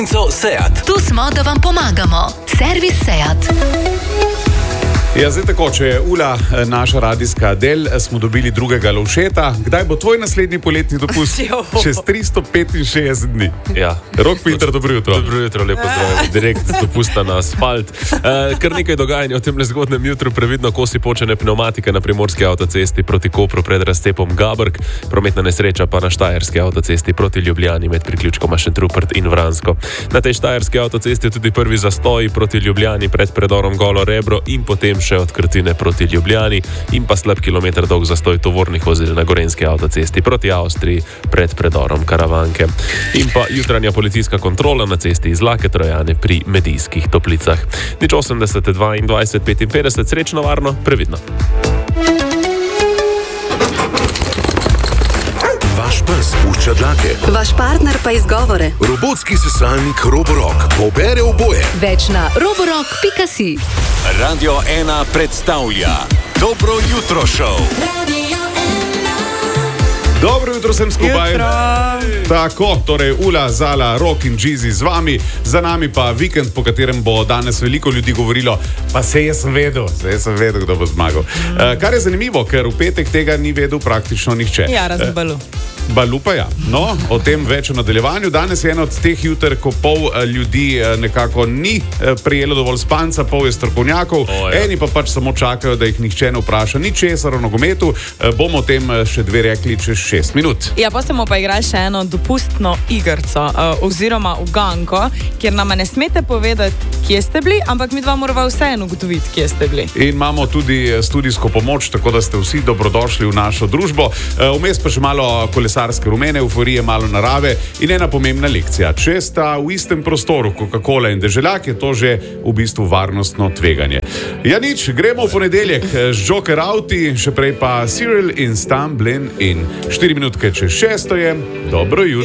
Seat. Tu smo, da vam pomagamo. Servis Seat. Ja, zdaj tako, če je Ula naša radijska del, smo dobili drugega Lovšeta. Kdaj bo tvoj naslednji poletni dopust? Čez 365 dni. Ja. Rok Pinter, dobro jutro. Dobro jutro, lepo zdravljeni. Direkt z dopusta na asfalt. Kar nekaj dogajanja v tem nezgodnem jutru, previdno kosi počene pneumatike na primorski avtocesti proti Kopru pred razcepom Gabrk, prometna nesreča pa na štajerski avtocesti proti Ljubljani med priključkoma Šentrupert in Vransko. Na tej štajerski avtocesti je tudi prvi zastoj proti Ljubljani pred predorom Golo Rebro in potem še od Krtine proti Ljubljani in pa slab kilometer dolg zastoj tovornih vozil na gorenjski avtocesti proti Avstriji pred predorom Karavanke. In pa jutranja policijska kontrola na cesti iz Lake Trojane pri Medijskih Toplicah. 80 22 55, srečno, varno, previdno. Vaš pes pušča dlake. Vaš partner pa izgovore. Robotski sesalnik Roborock pobere oboje. Več na roborock.si. Radio 1 predstavlja Dobro jutro show. Dobro jutro sem skupaj. Tako, torej Ula, Zala, Rok in Džizi z vami, za nami pa vikend, po katerem bo danes veliko ljudi govorilo, pa jaz sem vedel, kdo bo zmagal. Kar je zanimivo, ker v petek tega ni vedel praktično nihče. Ja, razen Balu. Balu pa ja. No, o tem več v nadaljevanju. Danes je eno od teh juter, ko pol ljudi nekako ni prijelo dovolj spanca, pol je strokovnjakov, eni pa pač samo čakajo, da jih nihče ne vpraša ničesar o nogometu. Bomo o tem še dve rekli čez 6 minut. Ja, pa se bomo pa igrali še eno dopustno igrco, oziroma uganko, kjer nama ne smete povedati, kje ste bili, ampak mi dva morava vseeno ugotoviti, kje ste bili. In imamo tudi studijsko pomoč, tako da ste vsi dobrodošli v našo družbo. Vmes pa še malo kolesarske rumene, euforije, malo narave in ena pomembna lekcija. Če sta v istem prostoru Coca-Cola in deželjak, je to že v bistvu varnostno tveganje. Ja nič, gremo v ponedeljek z Joker Auti, še prej pa Cyril in Stumblin in 4 minutke čez 6 je. Dobro jutro.